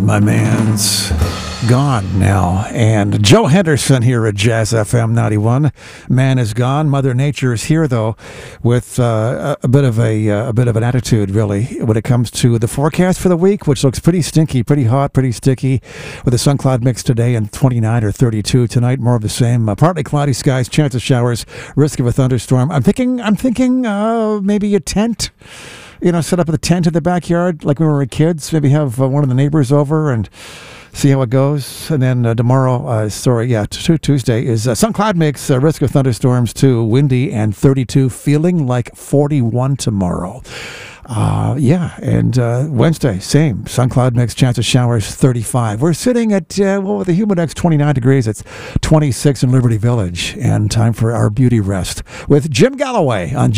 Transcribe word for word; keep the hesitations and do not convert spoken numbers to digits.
My man's gone now. And Joe Henderson here at Jazz F M ninety-one. Man is gone. Mother Nature is here, though, with uh, a, a bit of a, uh, a bit of an attitude, really, when it comes to the forecast for the week, which looks pretty stinky, pretty hot, pretty sticky, with a sun cloud mix today and twenty-nine or thirty-two tonight. More of the same. Uh, partly cloudy skies, chance of showers, risk of a thunderstorm. I'm thinking, I'm thinking, uh, maybe a tent. You know, set up a tent in the backyard like when we were kids. Maybe have uh, one of the neighbors over and see how it goes. And then uh, tomorrow, uh, sorry, yeah, t- Tuesday is uh, sun cloud mix, uh, risk of thunderstorms too, windy and thirty-two, feeling like forty-one tomorrow. Uh, yeah, and uh, Wednesday, same. Sun cloud mix, chance of showers, thirty-five. We're sitting at, uh, well, with the Humidex, twenty-nine degrees. It's twenty-six in Liberty Village. And time for our beauty rest with Jim Galloway on